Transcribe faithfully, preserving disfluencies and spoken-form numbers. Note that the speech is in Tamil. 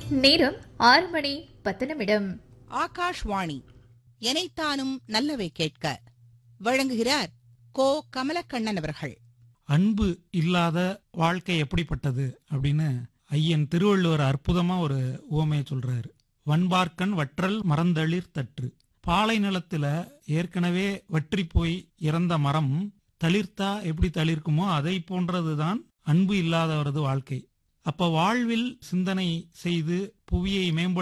நேரம் ஆறு மணி பத்து நிமிடம். ஆகாஷ்வாணி எனைத்தானும் நல்லவை கேட்க வழங்குகிறார் கோ கமலக்கண்ணன் அவர்கள். அன்பு இல்லாத வாழ்க்கை எப்படிப்பட்டது அப்படின்னு ஐயன் திருவள்ளுவர் அற்புதமா ஒரு உவமையை சொல்றாரு. வன்பார்க்கன் வற்றல் மரந்தளிர் தற்று. பாலை நிலத்துல ஏற்கனவே வற்றி போய் இறந்த மரம் தளிர்த்தா எப்படி தளிர்க்குமோ அதை போன்றதுதான் அன்பு இல்லாதவரது வாழ்க்கை. அப்ப வாழ்வில் சிந்தனை செய்து புவியை மேம்படுத்த